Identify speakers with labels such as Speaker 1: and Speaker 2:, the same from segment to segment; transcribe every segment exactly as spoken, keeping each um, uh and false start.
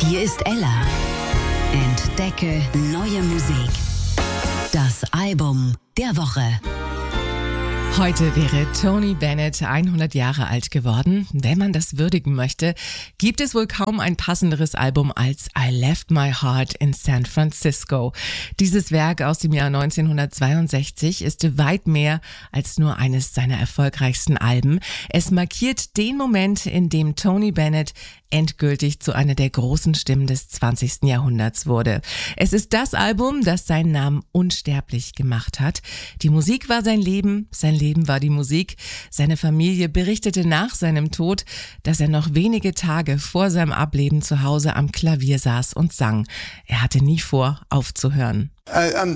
Speaker 1: Hier ist Ella. Entdecke neue Musik. Das Album der Woche.
Speaker 2: Heute wäre Tony Bennett hundert Jahre alt geworden. Wenn man das würdigen möchte, gibt es wohl kaum ein passenderes Album als I Left My Heart in San Francisco. Dieses Werk aus dem Jahr neunzehnhundertzweiundsechzig ist weit mehr als nur eines seiner erfolgreichsten Alben. Es markiert den Moment, in dem Tony Bennett endgültig zu einer der großen Stimmen des zwanzigsten Jahrhunderts wurde. Es ist das Album, das seinen Namen unsterblich gemacht hat. Die Musik war sein Leben, sein Leben war die Musik. Seine Familie berichtete nach seinem Tod, dass er noch wenige Tage vor seinem Ableben zu Hause am Klavier saß und sang. Er hatte nie vor, aufzuhören.
Speaker 3: Ich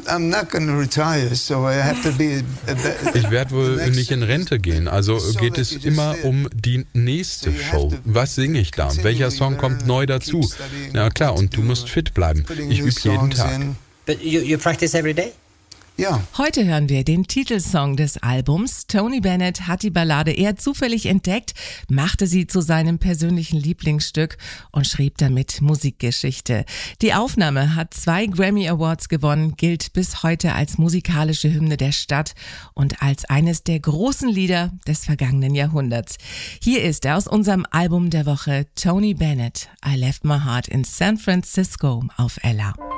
Speaker 4: werde wohl nicht in Rente gehen, also geht es immer um die nächste Show. Was singe ich da? Welcher Song kommt neu dazu? Na klar, und du musst fit bleiben. Ich übe jeden Tag.
Speaker 5: But you, you practice every day?
Speaker 3: Ja.
Speaker 2: Heute hören wir den Titelsong des Albums. Tony Bennett hat die Ballade eher zufällig entdeckt, machte sie zu seinem persönlichen Lieblingsstück und schrieb damit Musikgeschichte. Die Aufnahme hat zwei Grammy Awards gewonnen, gilt bis heute als musikalische Hymne der Stadt und als eines der großen Lieder des vergangenen Jahrhunderts. Hier ist er aus unserem Album der Woche, Tony Bennett, I Left My Heart in San Francisco auf Ella.